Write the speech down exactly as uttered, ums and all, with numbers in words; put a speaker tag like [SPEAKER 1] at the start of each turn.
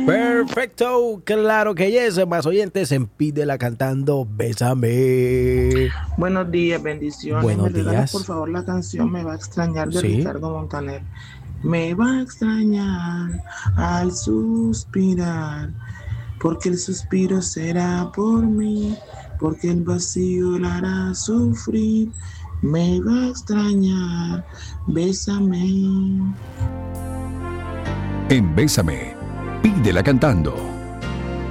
[SPEAKER 1] Perfecto, claro que yes, más oyentes en Pídela cantando Bésame.
[SPEAKER 2] Buenos días, bendiciones.
[SPEAKER 1] Buenos
[SPEAKER 2] ¿Me regalas
[SPEAKER 1] días.
[SPEAKER 2] por favor la canción Me va a extrañar de
[SPEAKER 1] Sí.
[SPEAKER 2] Ricardo Montaner? Me va a extrañar al suspirar, porque el suspiro será por mí, porque el vacío la hará sufrir. Me va a extrañar, bésame.
[SPEAKER 3] En Bésame, Pídela cantando.